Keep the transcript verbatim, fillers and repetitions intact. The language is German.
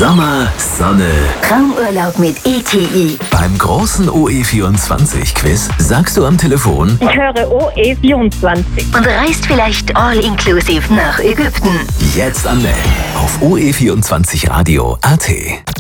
Sommer, Sonne. Traumurlaub mit E T I. Beim großen O E vierundzwanzig Quiz sagst du am Telefon Ich höre O E vierundzwanzig. Und reist vielleicht all inclusive nach Ägypten. jetzt anmelden auf o e vierundzwanzig radio punkt a t.